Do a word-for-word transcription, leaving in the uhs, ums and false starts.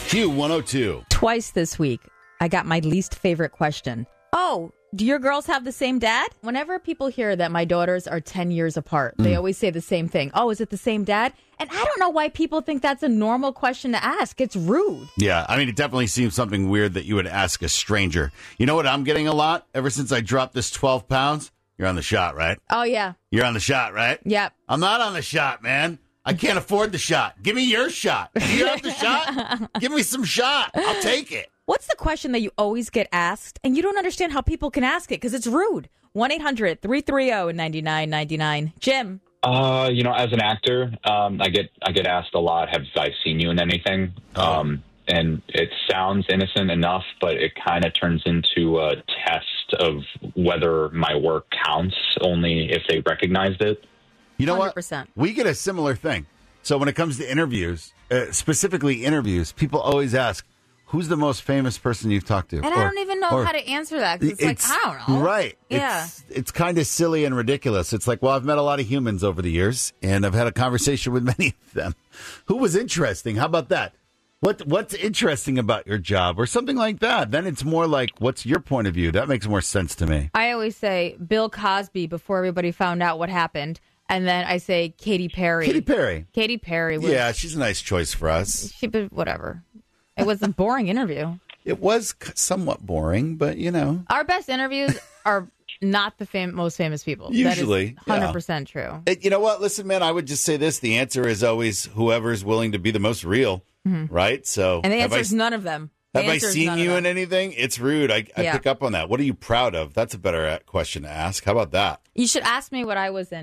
Q one oh two. Twice this week, I got my least favorite question. Oh, do your girls have the same dad? Whenever people hear that my daughters are ten years apart, they Mm. always say the same thing. Oh, is it the same dad? And I don't know why people think that's a normal question to ask. It's rude. Yeah, I mean, it definitely seems something weird that you would ask a stranger. You know what I'm getting a lot ever since I dropped this twelve pounds? You're on the shot, right? Oh, yeah. You're on the shot, right? Yep. I'm not on the shot, man. I can't afford the shot. Give me your shot. Do you have the shot? Give me some shot. I'll take it. What's the question that you always get asked and you don't understand how people can ask it because it's rude? one eight hundred three three zero nine nine nine nine. Jim. Uh, you know, as an actor, um, I get I get asked a lot, have I seen you in anything? Um, and it sounds innocent enough, but it kind of turns into a test of whether my work counts only if they recognized it. You know one hundred what? percent. We get a similar thing. So when it comes to interviews, uh, specifically interviews, people always ask, who's the most famous person you've talked to? And Or- I don't even know or- how to answer that because it's, like, I don't know. Right. Yeah. It's, it's kind of silly and ridiculous. It's like, well, I've met a lot of humans over the years, and I've had a conversation with many of them. Who was interesting? How about that? What What's interesting about your job or something like that? Then it's more like, what's your point of view? That makes more sense to me. I always say Bill Cosby before everybody found out what happened. And then I say Katy Perry. Katy Perry. Katy Perry. Was, Yeah, she's a nice choice for us. She, but whatever. It was a boring interview. It was c- somewhat boring, but, you know. Our best interviews are not the fam- most famous people. Usually, That is one hundred percent true. It, you know what? Listen, man, I would just say this. The answer is always whoever's willing to be the most real, right? So, And the have answer I, is none of them. The have I answer is seen none of you them. in anything? It's rude. I, I Yeah. pick up on that. What are you proud of? That's a better uh, question to ask. How about that? You should ask me what I was in.